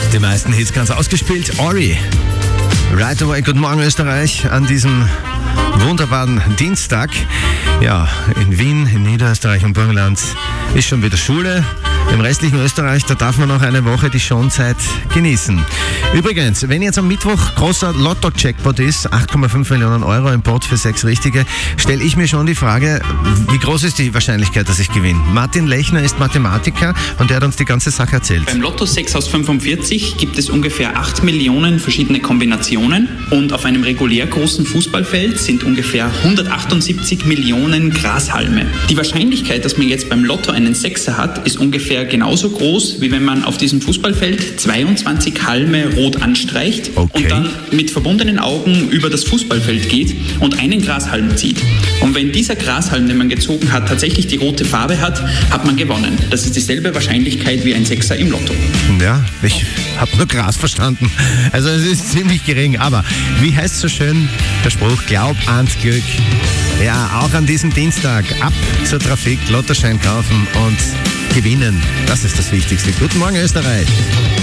Die meisten Hits ganz ausgespielt. Ori. Right away, guten Morgen Österreich an diesem wunderbaren Dienstag. Ja, in Wien, in Niederösterreich und Burgenland ist schon wieder Schule. Im restlichen Österreich, da darf man noch eine Woche die Schonzeit genießen. Übrigens, wenn jetzt am Mittwoch großer Lotto-Jackpot ist, 8,5 Millionen Euro im Pot für 6 Richtige, stelle ich mir schon die Frage, wie groß ist die Wahrscheinlichkeit, dass ich gewinne? Martin Lechner ist Mathematiker und der hat uns die ganze Sache erzählt. Beim Lotto 6 aus 45 gibt es ungefähr 8 Millionen verschiedene Kombinationen und auf einem regulär großen Fußballfeld sind ungefähr 178 Millionen Grashalme. Die Wahrscheinlichkeit, dass man jetzt beim Lotto einen Sechser hat, ist ungefähr genauso groß, wie wenn man auf diesem Fußballfeld 22 Halme rot anstreicht und dann mit verbundenen Augen über das Fußballfeld geht und einen Grashalm zieht. Und wenn dieser Grashalm, den man gezogen hat, tatsächlich die rote Farbe hat, hat man gewonnen. Das ist dieselbe Wahrscheinlichkeit wie ein Sechser im Lotto. Ja, ich habe nur Gras verstanden. Also es ist ziemlich gering, aber wie heißt so schön der Spruch, glaub ans Glück. Ja, auch an diesem Dienstag ab zur Trafik, Lottoschein kaufen und gewinnen. Das ist das Wichtigste. Guten Morgen Österreich.